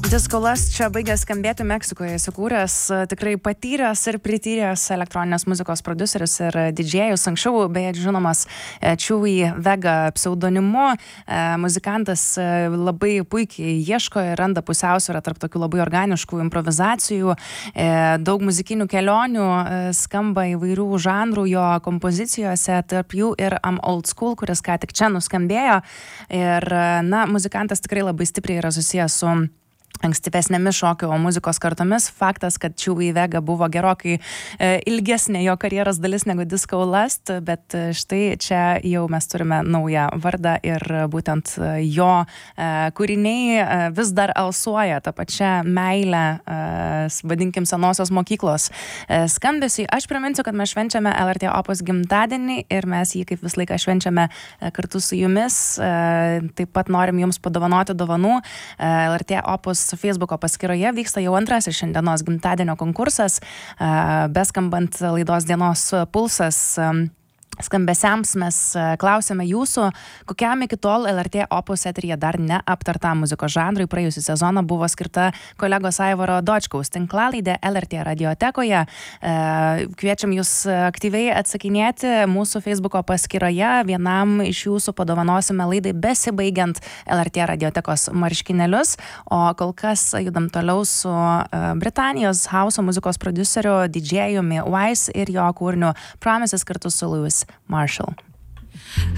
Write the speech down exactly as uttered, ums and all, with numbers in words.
Disco Lust čia baigė skambėti Meksikoje įsikūręs, tikrai patyręs ir prityręs elektroninės muzikos prodiuseris ir didžėjus. Anksčiau, beje, žinomas Chewy Vega pseudonimu, muzikantas labai puikiai ieško ir randa pusiausvyrą tarp tokių labai organiškų improvizacijų, daug muzikinių kelionių, skamba įvairių žanrų jo kompozicijose, tarp jų ir I'm Old School, kuris ką tik čia nuskambėjo. Ir, na, muzikantas tikrai labai stipriai yra susijęs su ankstyvesnėmis šokio muzikos kartomis. Faktas, kad Chewy Vega buvo gerokai e, ilgesnė jo karjeros dalis negu Disco Lust, bet štai čia jau mes turime naują vardą ir būtent jo e, kūriniai e, vis dar alsuoja tą pačią meilę, e, vadinkim, senosios mokyklos e, skambesiui. Aš priminsiu, kad mes švenčiame L R T Opus gimtadienį ir mes jį kaip vis laiką švenčiame e, kartu su jumis. E, taip pat norim jums padovanoti dovanų. E, L R T Opus Facebooko paskyroje vyksta jau antrasis šiandienos gimtadienio konkursas, beskambant laidos dienos pulsas. Skambesiams mes klausėme jūsų, kokiam iki tol L R T Opus eteryje dar neaptartam muzikos žanrui praėjusį sezoną buvo skirta kolegos Aivaro Dočkaus tinklalaidė L R T radiotekoje. Kviečiam jūs aktyviai atsakinėti mūsų Facebooko paskyroje. Vienam iš jūsų padovanosime laidai besibaigiant L R T radiotekos marškinėlius, o kol kas judam toliau su Britanijos hauso muzikos prodiuseriu, didžėjumi Wise ir jo kūriniu Promises kartu su Lewis Marshall.